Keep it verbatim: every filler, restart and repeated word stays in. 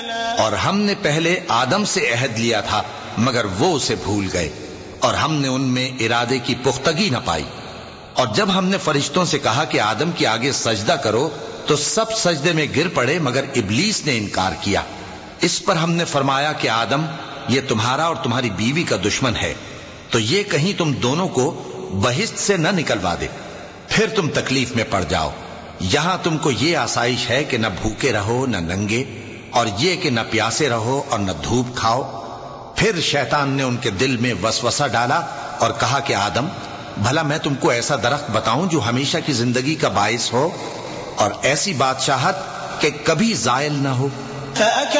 और हमने पहले आदम से अहद लिया था मगर वो उसे भूल गए और हमने उनमें इरादे की पुख्तगी न पाई। और जब हमने फरिश्तों से कहा कि आदम के आगे सजदा करो तो सब सजदे में गिर पड़े मगर इब्लीस ने इनकार किया। इस पर हमने फरमाया कि आदम, ये तुम्हारा और तुम्हारी बीवी का दुश्मन है, तो ये कहीं तुम दोनों को बहिश्त से न निकलवा दे, फिर तुम तकलीफ में पड़ जाओ। यहां तुमको ये आसाइश है कि न भूखे रहो न नंगे, और ये कि न प्यासे रहो और न धूप खाओ। फिर शैतान ने उनके दिल में वसवसा डाला और कहा कि आदम, भला मैं तुमको ऐसा दरख्त बताऊं जो हमेशा की जिंदगी का बाइस हो और ऐसी बादशाहत कि कभी जायल न हो।